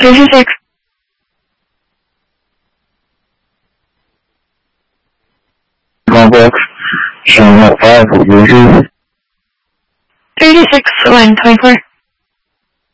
36. Complex, showing up 5, will you 36, line 24.